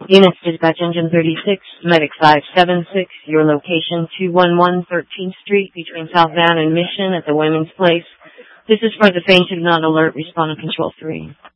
Units Dispatch Engine 36, Medic 576, your location 211 13th Street between South Van and Mission at the Women's Place. This is for the fainted, not alert, respond to Control 3.